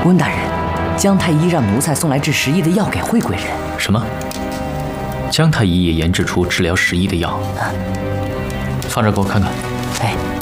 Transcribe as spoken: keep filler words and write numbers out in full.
温大人，姜太医让奴才送来治十医的药给惠贵人。 什么？姜太医也研制出治疗十医的药？放这给我看看。 哎。